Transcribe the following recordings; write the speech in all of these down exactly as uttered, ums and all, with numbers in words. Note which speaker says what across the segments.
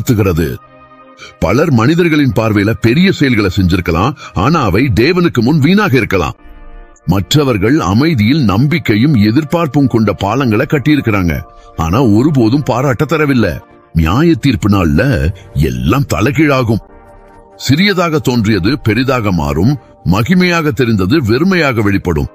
Speaker 1: உணர்த்துகிறது. பலர் மனிதர்களின் பார்வையில பெரிய செயல்களை செஞ்சிருக்கலாம், ஆனா அவை தேவனுக்கு முன் வீணாக இருக்கலாம். மற்றவர்கள் அமைதியில் நம்பிக்கையும் எதிர்பார்ப்பும் கொண்ட பாலங்களை கட்டியிருக்கிறாங்க, ஆனா ஒருபோதும் பாராட்ட தரவில்லை. நியாய தீர்ப்பு நாள்ல எல்லாம் தலைகீழாகும். சிறியதாக தோன்றியது பெரிதாக மாறும், மகிமையாக தெரிந்தது வெறுமையாக வெளிப்படும்.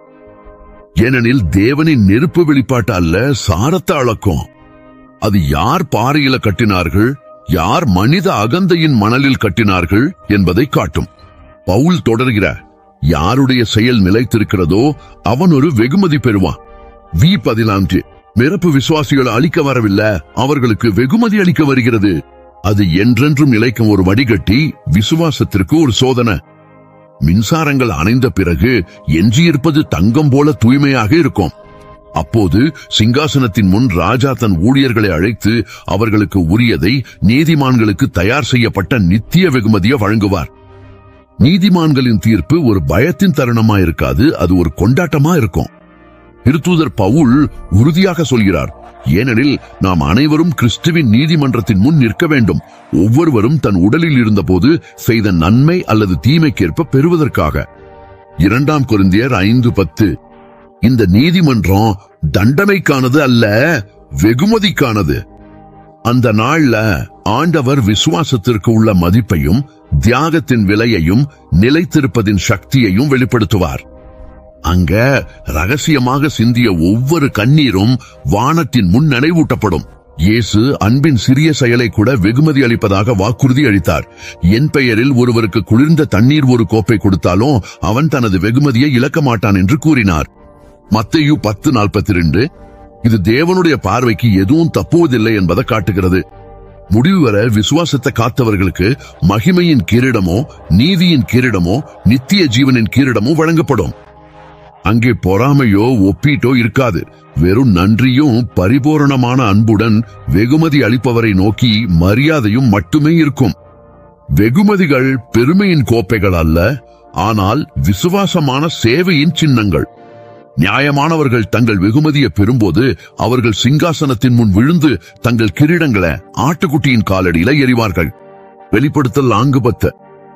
Speaker 1: ஏனெனில் தேவனின் நெருப்பு வெளிப்பாட்டு அல்ல, சாரத்தை அளக்கும். அது யார் பாறையில கட்டினார்கள், யார் மனித அகந்தையின் மணலில் கட்டினார்கள் என்பதை காட்டும். பவுல் தொடர்கிறார், யாருடைய செயல் நிலைத்திருக்கிறதோ அவன் ஒரு வெகுமதி பெறுவான். வி பதினான்கு, மிரப்பு விசுவாசிகளை அளிக்க வரவில்லை, அவர்களுக்கு வெகுமதி அளிக்க வருகிறது. அது என்றென்றும் நிலைக்கும் ஒரு வடிகட்டி, விசுவாசத்திற்கு ஒரு சோதனை. மின்சாரங்கள் அணைந்த பிறகு எஞ்சியிருப்பது தங்கம் போல தூய்மையாக இருக்கும். அப்போது சிங்காசனத்தின் முன் ராஜா தன் ஊழியர்களை அழைத்து அவர்களுக்கு உரியதை, நீதிமான்களுக்கு தயார் செய்யப்பட்ட நித்திய வெகுமதியை வழங்குவார். நீதிமான்களின் தீர்ப்பு ஒரு பயத்தின் தருணமா இருக்காது, அது ஒரு கொண்டாட்டமா இருக்கும். திருத்தூதர் பவுல் உறுதியாக சொல்கிறார், ஏனெனில் நாம் அனைவரும் கிறிஸ்துவின் நீதிமன்றத்தின் முன் நிற்க வேண்டும், ஒவ்வொருவரும் தன் உடலில் இருந்தபோது செய்த நன்மை அல்லது தீமைக்கேற்ப பெறுவதற்காக. இரண்டாம் கொரிந்தியர் ஐந்து பத்து. இந்த நீதிமன்றம் தண்டனைக்கானது அல்ல, வெகுமதிக்கானது. அந்த நாள்ல ஆண்டவர் விசுவாசத்திற்கு உள்ள மதிப்பையும் தியாகத்தின் விலையையும் நிலைத்திருப்பதின் சக்தியையும் வெளிப்படுத்துவார். அங்க ரகசியமாக சிந்திய ஒவ்வொரு கண்ணீரும் வானத்தின் முன் நினைவூட்டப்படும். இயேசு அன்பின் சிறிய செயலை கூட வெகுமதி அளிப்பதாக வாக்குறுதி அளித்தார். என் பெயரில் ஒருவருக்கு குளிர்ந்த தண்ணீர் ஒரு கோப்பை கொடுத்தாலும் அவன் தனது வெகுமதியை இழக்க மாட்டான் என்று கூறினார். மத்தேயு பத்து நாற்பத்தி இரண்டு. இது தேவனுடைய பார்வைக்கு எதுவும் தப்புவதில்லை என்பதை காட்டுகிறது. முடிவு வர விசுவாசத்தை காத்தவர்களுக்கு மகிமையின் கிரீடமோ, நீதியின் கிரீடமோ, நித்திய ஜீவனின் கிரீடமோ வழங்கப்படும். அங்கே பொறாமையோ ஒப்பீட்டோ இருக்காது. வெறும் நன்றியும் பரிபூரணமான அன்புடன் வெகுமதி அளிப்பவரை நோக்கி மரியாதையும் மட்டுமே இருக்கும். வெகுமதிகள் பெருமையின் கோப்பைகள் அல்ல, ஆனால் விசுவாசமான சேவையின் சின்னங்கள். நியாயமானவர்கள் தங்கள் வெகுமதியை பெறும்போது அவர்கள் சிங்காசனத்தின் முன் விழுந்து தங்கள் கிரீடங்களை ஆட்டுக்குட்டியின் காலடியில எறிவார்கள். வெளிப்படுத்தல் நான்கு பத்து.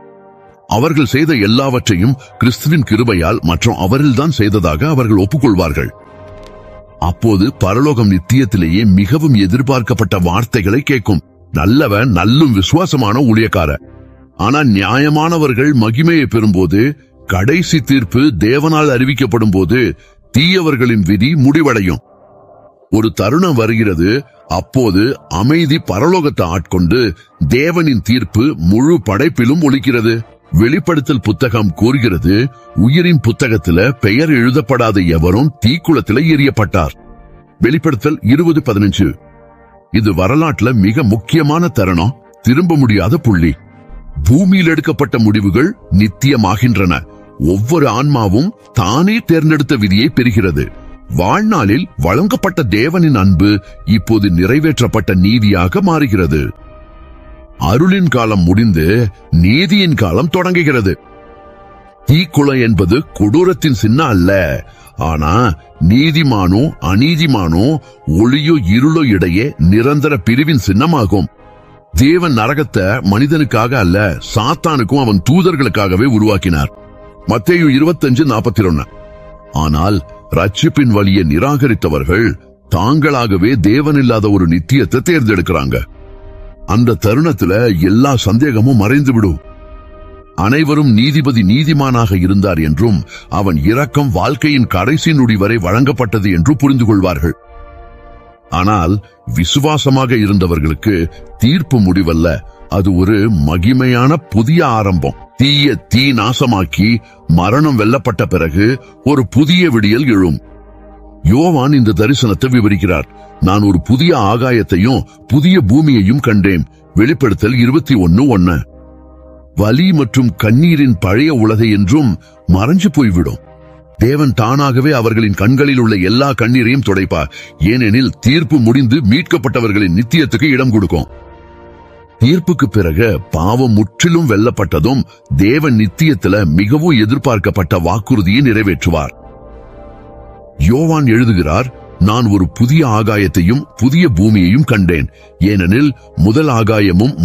Speaker 1: அவர்கள் செய்த எல்லாவற்றையும் கிறிஸ்துவின் கிருபையால் மற்றும் அவரில்தான் செய்ததாக அவர்கள் ஒப்புக்கொள்வார்கள். அப்போது பரலோகம் நித்தியத்திலேயே மிகவும் எதிர்பார்க்கப்பட்ட வார்த்தைகளை கேட்கும். நல்லவன் நல்லும் விசுவாசமான ஊழியக்காரர். ஆனால் நியாயமானவர்கள் மகிமையை பெறும்போது, கடைசி தீர்ப்பு தேவனால் அறிவிக்கப்படும் போது தீயவர்களின் விதி முடிவடையும். ஒரு தருணம் வருகிறது, அப்போது அமைதி பரலோகத்தை ஆட்கொண்டு தேவனின் தீர்ப்பு முழு படைப்பிலும் ஒலிக்கிறது. வெளிப்படுத்தல் புத்தகம் கூறுகிறது, உயிரின் புத்தகத்தில பெயர் எழுதப்படாத எவரும் தீக்குளத்தில எரியப்பட்டார். வெளிப்படுத்தல் இருபது பதினஞ்சு. இது வரலாற்றுல மிக முக்கியமான தருணம், திரும்ப முடியாத புள்ளி. பூமியில் எடுக்கப்பட்ட முடிவுகள் நித்தியமாகின்றன. ஒவ்வொரு ஆன்மாவும் தானே தேர்ந்தெடுத்த விதியை பெறுகிறது. வாழ்நாளில் வழங்கப்பட்ட தேவனின் அன்பு இப்போது நிறைவேற்றப்பட்ட நீதியாக மாறுகிறது. அருளின் காலம் முடிந்து நீதியின் காலம் தொடங்குகிறது. தீக்குளை என்பது கொடூரத்தின் சின்ன அல்ல, ஆனா நீதிமானோ அநீதிமானோ ஒளியோ இருளோ இடையே நிரந்தர பிரிவின் சின்னமாகும். தேவன் நரகத்தை மனிதனுக்காக அல்ல, சாத்தானுக்கும் அவன் தூதர்களுக்காகவே உருவாக்கினார். மத்தேயு இருபத்தஞ்சு நாற்பத்தி ஒன்னு. ஆனால் ரட்சிப்பின் வழியை நிராகரித்தவர்கள் தாங்களாகவே தேவனில்லாத ஒரு நித்தியத்தை தேர்ந்தெடுக்கிறாங்க. அந்த தருணத்துல எல்லா சந்தேகமும் மறைந்துவிடும். அனைவரும் நீதிபதி நீதிமானாக இருந்தார் என்றும் அவன் இரக்கம் வாழ்க்கையின் கடைசி நொடி வரை வழங்கப்பட்டது என்று புரிந்து கொள்வார்கள். ஆனால் விசுவாசமாக இருந்தவர்களுக்கு தீர்ப்பு முடிவல்ல, அது ஒரு மகிமையான புதிய ஆரம்பம். தீய தீ நாசமாக்கி மரணம் வெல்லப்பட்ட பிறகு ஒரு புதிய விடியல் எழும். யோவான் இந்த தரிசனத்தை விவரிக்கிறார். நான் ஒரு புதிய ஆகாயத்தையும் புதிய பூமியையும் கண்டேன். வெளிப்படுத்தல் இருபத்தி ஒன்னு ஒன்னு. வலி மற்றும் கண்ணீரின் பழைய உலகை என்றும் மறைஞ்சு போய்விடும். தேவன் தானாகவே அவர்களின் கண்களில் உள்ள எல்லா கண்ணீரையும் துடைப்பார். ஏனெனில் தீர்ப்பு முடிந்து மீட்கப்பட்டவர்களின் நித்தியத்துக்கு இடம் கொடுக்கும். தீர்ப்புக்கு பிறகு பாவம் முற்றிலும் வெல்லப்பட்டதும் தேவன் நித்தியத்தில மிகவும் எதிர்பார்க்கப்பட்ட வாக்குறுதியை நிறைவேற்றுவார். யோவான் எழுதுகிறார், நான் ஒரு புதிய ஆகாயத்தையும் புதிய பூமியையும் கண்டேன். ஏனெனில் முதல் ஆகாயமும்